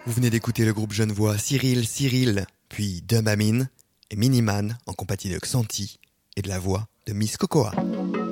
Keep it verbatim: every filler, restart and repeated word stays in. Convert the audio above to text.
Vous venez d'écouter le groupe genevois Cyril Cyril, puis Dub Amin et Miniman en compagnie de Xanthi et de la voix de Miss Cocoa.